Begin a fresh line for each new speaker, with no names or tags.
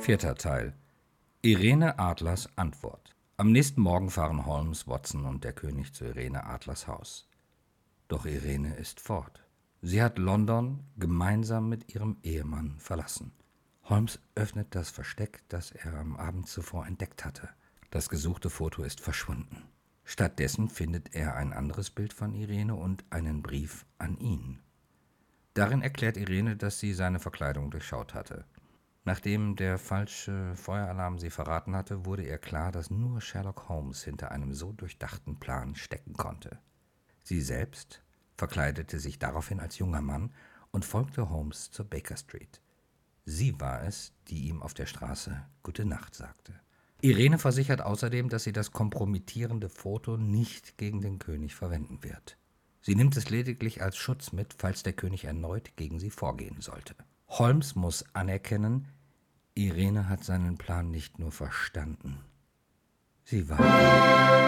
4. Teil. Irene Adlers Antwort. Am nächsten Morgen fahren Holmes, Watson und der König zu Irene Adlers Haus. Doch Irene ist fort. Sie hat London gemeinsam mit ihrem Ehemann verlassen. Holmes öffnet das Versteck, das er am Abend zuvor entdeckt hatte. Das gesuchte Foto ist verschwunden. Stattdessen findet er ein anderes Bild von Irene und einen Brief an ihn. Darin erklärt Irene, dass sie seine Verkleidung durchschaut hatte. Nachdem der falsche Feueralarm sie verraten hatte, wurde ihr klar, dass nur Sherlock Holmes hinter einem so durchdachten Plan stecken konnte. Sie selbst verkleidete sich daraufhin als junger Mann und folgte Holmes zur Baker Street. Sie war es, die ihm auf der Straße Gute Nacht sagte. Irene versichert außerdem, dass sie das kompromittierende Foto nicht gegen den König verwenden wird. Sie nimmt es lediglich als Schutz mit, falls der König erneut gegen sie vorgehen sollte. Holmes muss anerkennen, Irene hat seinen Plan nicht nur verstanden. Sie war